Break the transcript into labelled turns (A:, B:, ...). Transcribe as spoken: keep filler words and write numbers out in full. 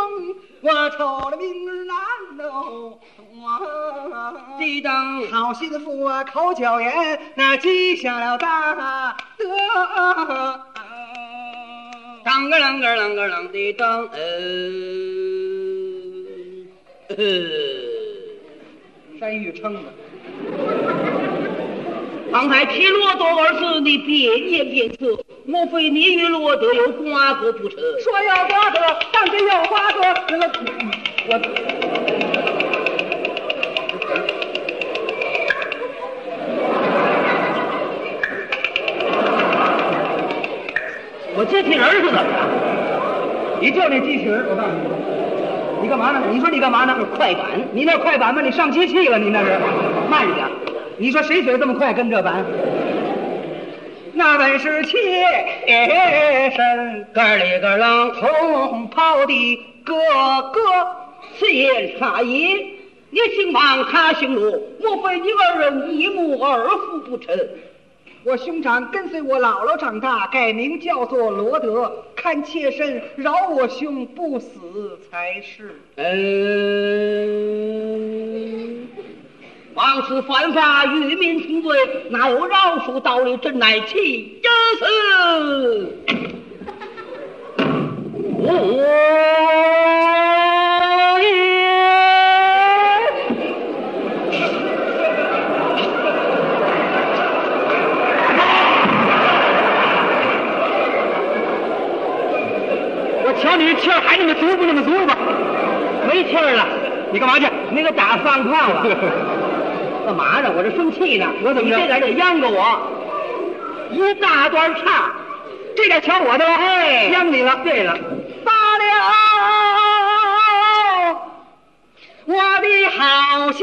A: 我瞅了明儿难喽。
B: 滴当，
A: 好媳妇啊，口角言，那记下了大德。
B: 当个啷个啷个啷的当，呃呃，
A: 山芋撑的。
B: 刚才提罗多二字，你别念别色，莫非你与罗德有瓜葛不成？
A: 说有瓜葛，当真有瓜葛。那个，我
B: 我接替人是怎么着？
A: 你就那机器人，我告诉你，你干嘛呢？你说你干嘛呢？
B: 快板，
A: 你那快板吗？你上机器了？你那是慢一点。你说谁嘴这么快跟这板？那本是切身
B: 个里个啷，
A: 红袍的哥哥，
B: 此言差也。你姓王，他姓罗，莫非你二人一母二父不成？
A: 我兄长跟随我姥姥长大，改名叫做罗德。看妾身饶我兄不死才是。
B: 嗯，王氏犯法，与民同罪，哪有饶恕道理？真乃其真是。哦。
A: 瞧你气儿还那么足不那么足吧？
B: 没气儿了，
A: 你干嘛去？
B: 你给打放炮了？干嘛呢？我这生气呢。
A: 我怎么着？
B: 你这点得央着我一大段唱，
A: 这点瞧我的，
B: 哎，
A: 央你了。
B: 对了，
A: 罢了，我的好